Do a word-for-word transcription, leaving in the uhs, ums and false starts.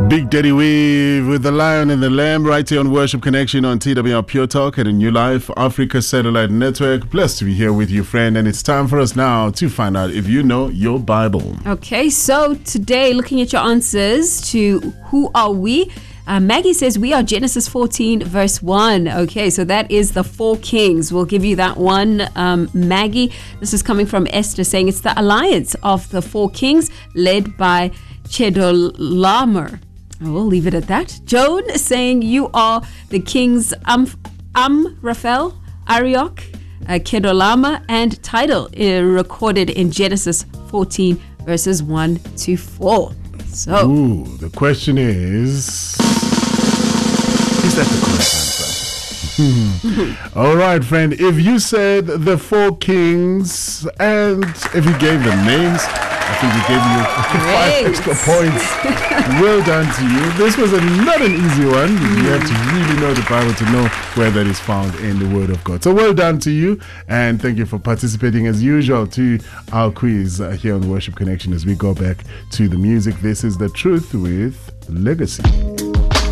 Big Daddy Weave with the Lion and the Lamb right here on Worship Connection on T W R Pure Talk and a New Life Africa Satellite Network. Blessed to be here with you, friend, and it's time for us now to find out if you know your Bible. Okay, so today, looking at your answers to who are we? Uh, Maggie says we are Genesis fourteen verse one. Okay, so that is the four kings. We'll give you that one, um, Maggie. This is coming from Esther saying it's the alliance of the four kings led by Chedorlaomer. We'll leave it at that. Joan saying you are the kings Am, Amraphel, Arioch, uh, Chedorlaomer, and title uh, recorded in Genesis fourteen verses one to four. So, Ooh, the question is, is that the correct answer? All right, friend. If you said the four kings and if you gave them names, I think we gave you five extra points. Well done to you. This was a, not an easy one. You have to really know the Bible to know where that is found in the Word of God. So well done to you, and thank you for participating as usual to our quiz uh, here on Worship Connection as we go back to the music. This is The Truth with Legacy.